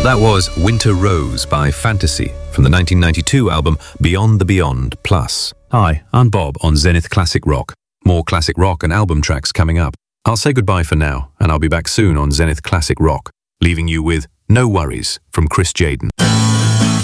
That was Winter Rose by Fantasy from the 1992 album Beyond the Beyond Plus. Hi, I'm Bob on Zenith Classic Rock. More classic rock and album tracks coming up. I'll say goodbye for now, and I'll be back soon on Zenith Classic Rock, leaving you with No Worries from Chris Jaden.